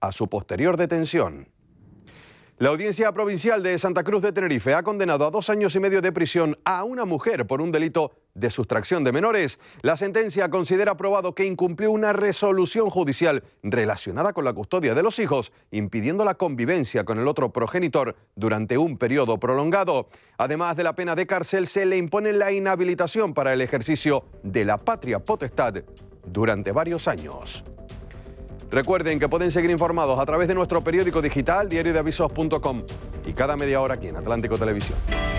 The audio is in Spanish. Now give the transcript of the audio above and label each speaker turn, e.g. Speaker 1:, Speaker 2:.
Speaker 1: a su posterior detención. La Audiencia Provincial de Santa Cruz de Tenerife ha condenado a 2 años y medio de prisión a una mujer por un delito de sustracción de menores. La sentencia considera probado que incumplió una resolución judicial relacionada con la custodia de los hijos, impidiendo la convivencia con el otro progenitor durante un periodo prolongado. Además de la pena de cárcel, se le impone la inhabilitación para el ejercicio de la patria potestad durante varios años. Recuerden que pueden seguir informados a través de nuestro periódico digital diariodeavisos.com y cada media hora aquí en Atlántico Televisión.